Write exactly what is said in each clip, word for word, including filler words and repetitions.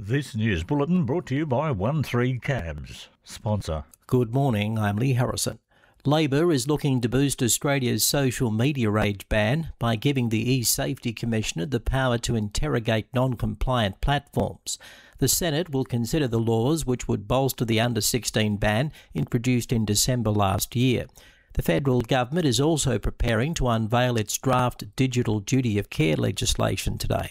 This news bulletin brought to you by one three Cabs, sponsor. Good morning, I'm Lee Harrison. Labor is looking to boost Australia's social media age ban by giving the e-Safety Commissioner the power to interrogate non-compliant platforms. The Senate will consider the laws which would bolster the under sixteen ban introduced in December last year. The federal government is also preparing to unveil its draft digital duty of care legislation today.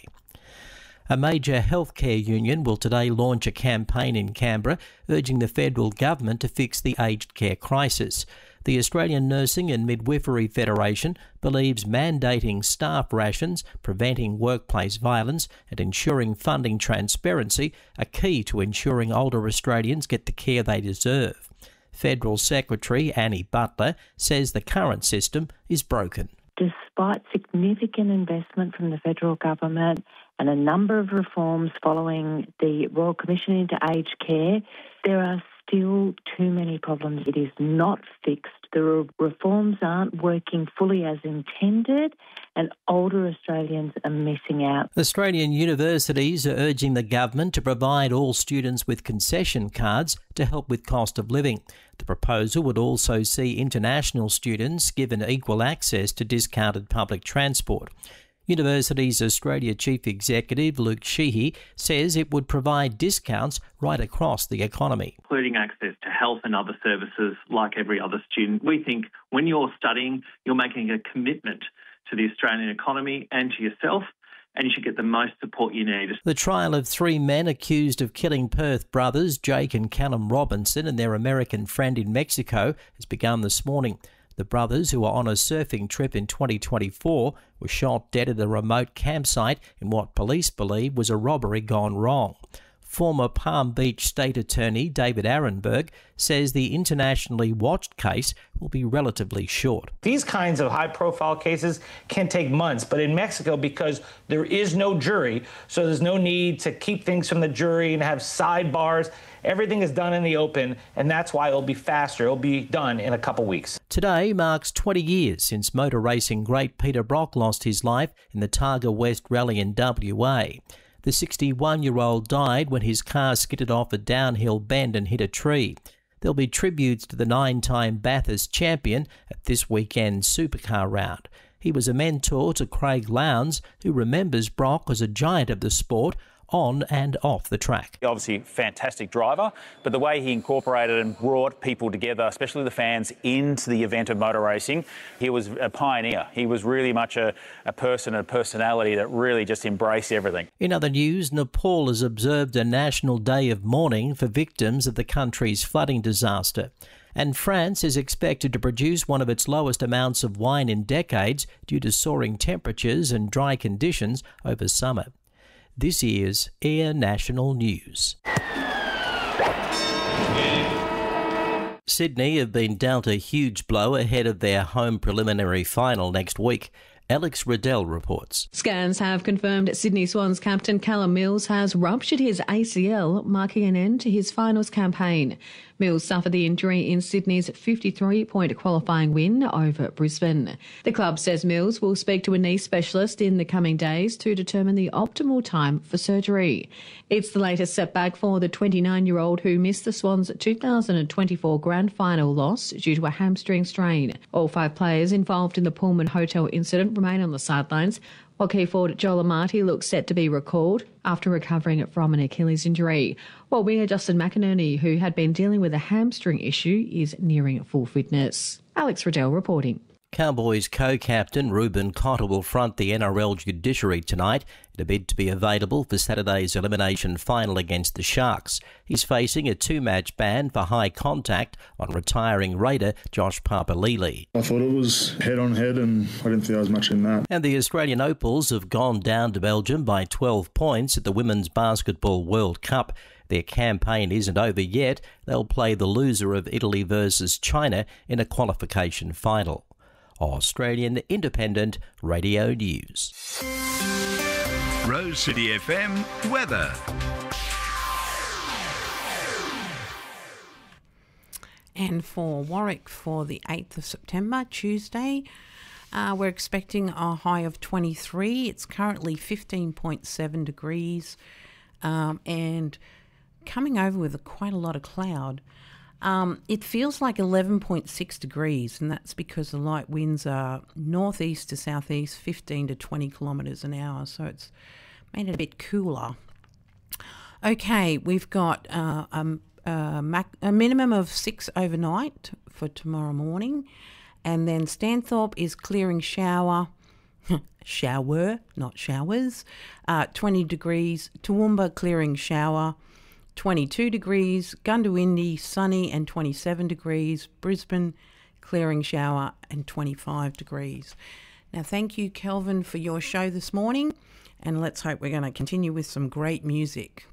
A major healthcare union will today launch a campaign in Canberra urging the federal government to fix the aged care crisis. The Australian Nursing and Midwifery Federation believes mandating staff rations, preventing workplace violence and ensuring funding transparency are key to ensuring older Australians get the care they deserve. Federal Secretary Annie Butler says the current system is broken. Despite significant investment from the federal government and a number of reforms following the Royal Commission into Aged Care, there are still too many problems. It is not fixed. The re- reforms aren't working fully as intended, and older Australians are missing out. Australian universities are urging the government to provide all students with concession cards to help with cost of living. The proposal would also see international students given equal access to discounted public transport. Universities Australia Chief Executive Luke Sheehy says it would provide discounts right across the economy. Including access to health and other services like every other student. We think when you're studying, you're making a commitment to the Australian economy and to yourself, and you should get the most support you need. The trial of three men accused of killing Perth brothers Jake and Callum Robinson and their American friend in Mexico has begun this morning. The brothers, who were on a surfing trip in twenty twenty-four, were shot dead at a remote campsite in what police believe was a robbery gone wrong. Former Palm Beach State Attorney David Arenberg says the internationally watched case will be relatively short. These kinds of high-profile cases can take months, but in Mexico, because there is no jury, so there's no need to keep things from the jury and have sidebars. Everything is done in the open, and that's why it'll be faster. It'll be done in a couple weeks. Today marks twenty years since motor racing great Peter Brock lost his life in the Targa West Rally in W A. The sixty-one-year-old died when his car skidded off a downhill bend and hit a tree. There'll be tributes to the nine-time Bathurst champion at this weekend's supercar round. He was a mentor to Craig Lowndes, who remembers Brock as a giant of the sport on and off the track. Obviously, fantastic driver, but the way he incorporated and brought people together, especially the fans, into the event of motor racing, he was a pioneer. He was really much a, a person, a personality that really just embraced everything. In other news, Nepal has observed a national day of mourning for victims of the country's flooding disaster. And France is expected to produce one of its lowest amounts of wine in decades due to soaring temperatures and dry conditions over summer. This is Air National News. Sydney have been dealt a huge blow ahead of their home preliminary final next week. Alex Riddell reports. Scans have confirmed Sydney Swans captain Callum Mills has ruptured his A C L, marking an end to his finals campaign. Mills suffered the injury in Sydney's fifty-three point qualifying win over Brisbane. The club says Mills will speak to a knee specialist in the coming days to determine the optimal time for surgery. It's the latest setback for the twenty-nine-year-old who missed the Swans' two thousand twenty-four grand final loss due to a hamstring strain. All five players involved in the Pullman Hotel incident remain on the sidelines, while key forward Joel Amati looks set to be recalled after recovering from an Achilles injury, while winger Justin McInerney, who had been dealing with a hamstring issue, is nearing full fitness. Alex Riddell reporting. Cowboys co-captain Ruben Cotter will front the N R L judiciary tonight in a bid to be available for Saturday's elimination final against the Sharks. He's facing a two-match ban for high contact on retiring Raider Josh Papalili. I thought it was head-on-head and I didn't think there was much in that. And the Australian Opals have gone down to Belgium by twelve points at the Women's Basketball World Cup. Their campaign isn't over yet. They'll play the loser of Italy versus China in a qualification final. Australian Independent Radio News. Rose City F M weather. And for Warwick for the eighth of September, Tuesday, uh, we're expecting a high of twenty-three. It's currently fifteen point seven degrees. um, and coming over with a, quite a lot of cloud. Um, it feels like eleven point six degrees, and that's because the light winds are northeast to southeast, fifteen to twenty kilometres an hour, so it's made it a bit cooler. Okay, we've got uh, um, a, mac- a minimum of six overnight for tomorrow morning, and then Stanthorpe is clearing shower, shower, not showers, uh, twenty degrees, Toowoomba clearing shower, twenty-two degrees, Goondiwindi sunny and twenty-seven degrees, Brisbane clearing shower and twenty-five degrees. Now, thank you, Kelvin, for your show this morning, and let's hope we're going to continue with some great music.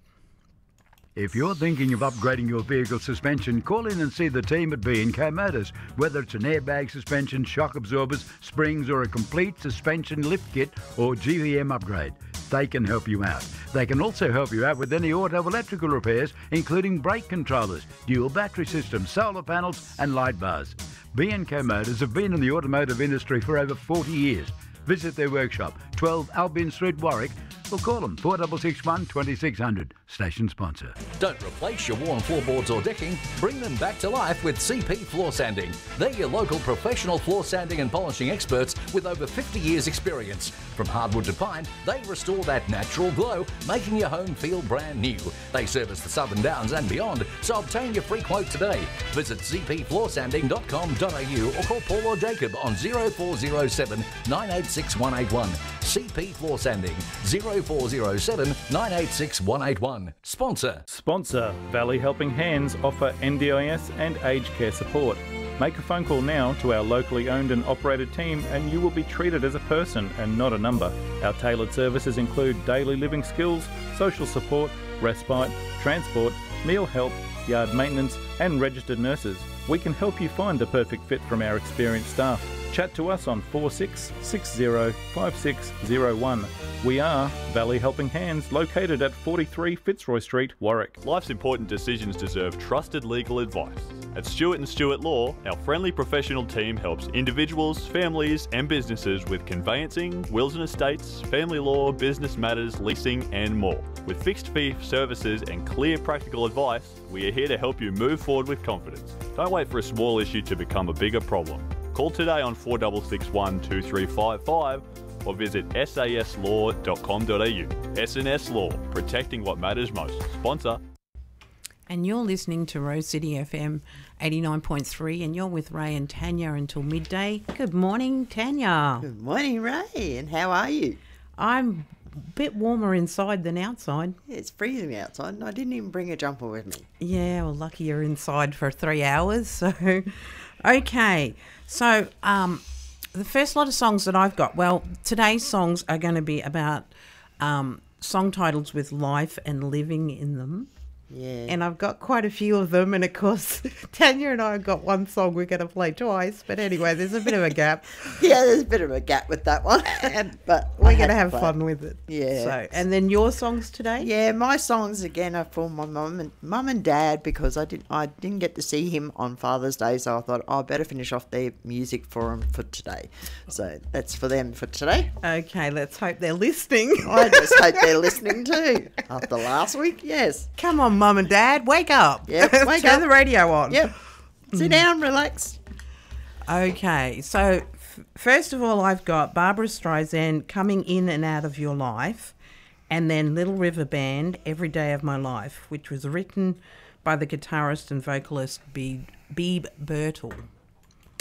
If you're thinking of upgrading your vehicle suspension, call in and see the team at B and K Motors. Whether it's an airbag suspension, shock absorbers, springs or a complete suspension lift kit or G V M upgrade, they can help you out. They can also help you out with any auto electrical repairs, including brake controllers, dual battery systems, solar panels and light bars. B and K Motors have been in the automotive industry for over forty years. Visit their workshop, twelve Albion Street, Warwick, or call them four six six one, two six zero zero. Station sponsor. Don't replace your worn floorboards or decking. Bring them back to life with C P Floor Sanding. They're your local professional floor sanding and polishing experts with over fifty years experience. From hardwood to pine, they restore that natural glow, making your home feel brand new. They service the Southern Downs and beyond, so obtain your free quote today. Visit c p floor sanding dot com dot a u or call Paul or Jacob on zero four zero seven, nine eight six, one eight one. C P Floor Sanding, zero four zero seven, nine eight six, one eight one. Sponsor. Sponsor. Valley Helping Hands offer N D I S and aged care support. Make a phone call now to our locally owned and operated team and you will be treated as a person and not a number. Our tailored services include daily living skills, social support, respite, transport, meal help, yard maintenance and registered nurses. We can help you find the perfect fit from our experienced staff. Chat to us on four six six zero, five six zero one. We are Valley Helping Hands, located at forty-three Fitzroy Street, Warwick. Life's important decisions deserve trusted legal advice. At Stewart and Stewart Law, our friendly professional team helps individuals, families and businesses with conveyancing, wills and estates, family law, business matters, leasing and more. With fixed fee services and clear practical advice, we are here to help you move forward with confidence. Don't wait for a small issue to become a bigger problem. Call today on four six six one, two three five five or visit s a s law dot com dot a u. S and S Law, protecting what matters most. Sponsor. And you're listening to Rose City F M eighty-nine point three, and you're with Ray and Tanya until midday. Good morning, Tanya. Good morning, Ray, and how are you? I'm a bit warmer inside than outside. Yeah, it's freezing outside, and I didn't even bring a jumper with me. Yeah, well, lucky you're inside for three hours. So, okay. So, um, the first lot of songs that I've got, well, today's songs are going to be about um, song titles with life and living in them. Yeah. And I've got quite a few of them. And, of course, Tanya and I have got one song we're going to play twice. But anyway, there's a bit of a gap. Yeah, there's a bit of a gap with that one. and, but we're going to have fun with it. Yeah. So, and then your songs today? Yeah, my songs, again, are for my mum and mum and dad because I, did, I didn't get to see him on Father's Day. So I thought, oh, I better finish off their music for them for today. So that's for them for today. Okay, let's hope they're listening. I just hope they're listening too. After last week, yes. Come on, Mum and Dad, wake up. Yep, wake Turn up. the radio on. Yep. Sit down, relax. Okay, so f- first of all, I've got Barbara Streisand, Coming In and Out of Your Life, and then Little River Band, Every Day of My Life, which was written by the guitarist and vocalist Beeb, Beeb Birtle.